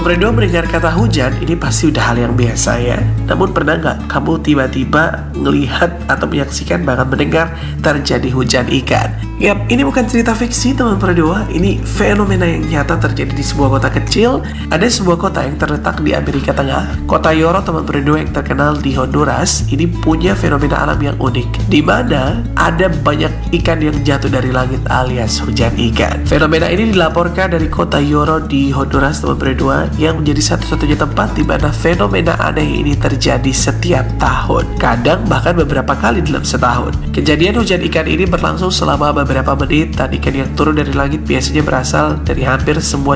berdua mendengar kata hujan, ini pasti udah hal yang biasa ya. Namun pernah nggak kamu tiba-tiba ngelihat atau menyaksikan bahkan mendengar terjadi hujan ikan? Yap, ini bukan cerita fiksi teman berdua. Ini fenomena yang nyata terjadi di sebuah kota kecil. Ada sebuah kota yang terletak di Amerika Tengah. Kota Yoro teman berdua yang terkenal di Honduras ini punya fenomena alam yang unik, di mana ada banyak ikan yang jatuh dari langit alias hujan ikan. Fenomena ini dilaporkan dari kota Yoro di Honduras teman berdua, yang menjadi satu-satunya tempat di mana fenomena aneh ini terjadi setiap tahun. Kadang bahkan beberapa kali dalam setahun. Kejadian hujan ikan ini berlangsung selama beberapa menit, dan ikan yang turun dari langit biasanya berasal dari hampir semua